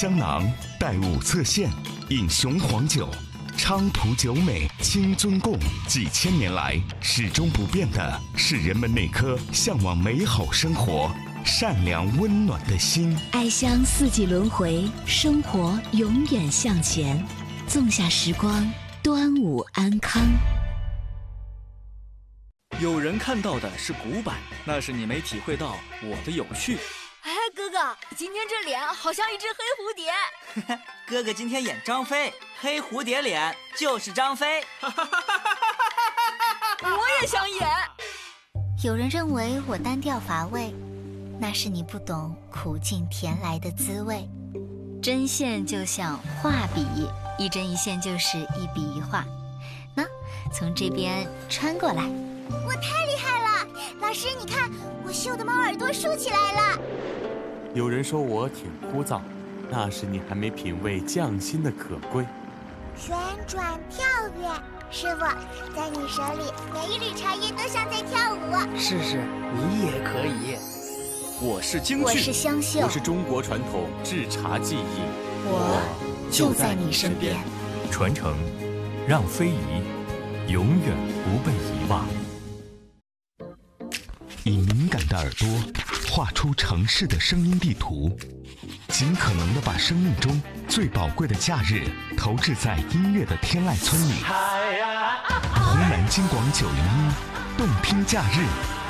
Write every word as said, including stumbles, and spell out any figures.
香囊，带五色线，饮雄黄酒，菖蒲酒美，清尊贡。几千年来始终不变的是人们那颗向往美好生活、善良温暖的心。 爱香四季轮回，生活永远向前。纵下时光，端午安康。 有人看到的是古板，那是你没体会到我的有趣。 哎，哥哥，今天这脸好像一只黑蝴蝶。 哥哥今天演张飞，黑蝴蝶脸就是张飞。 我也想演。 有人认为我单调乏味，那是你不懂苦尽甜来的滋味。针线就像画笔，一针一线就是一笔一画。那从这边穿过来。 我太厉害了，老师你看，我绣的猫耳朵竖起来了。 有人说我挺枯燥，那是你还没品味匠心的可贵。 旋转跳跃，师傅，在你手里每一缕茶叶都像在跳舞。 试试你也可以。 我是京剧， 我是湘绣， 我是中国传统制茶技艺， 我就在你身边。 传承，让非遗永远不被遗忘。 以敏感的耳朵画出城市的声音地图，尽可能的把生命中最宝贵的假日投掷在音乐的天籁村里。红蓝金广九零一，动听假日。